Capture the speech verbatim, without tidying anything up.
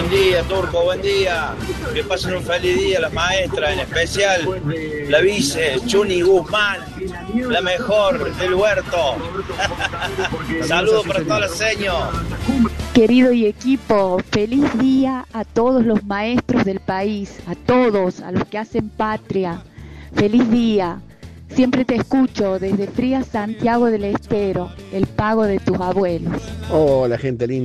Buen día, Turco, buen día. Que pasen un feliz día las maestras, en especial la vice, Chuni Guzmán, la mejor del huerto. Saludos para todas las seños. Querido y equipo, feliz día a todos los maestros del país, a todos, a los que hacen patria. Feliz día. Siempre te escucho desde fría Santiago del Estero, el pago de tus abuelos. Hola, gente linda.